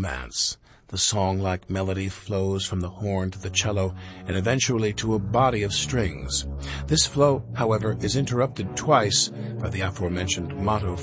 romance. The song-like melody flows from the horn to the cello and eventually to a body of strings. This flow, however, is interrupted twice by the aforementioned motto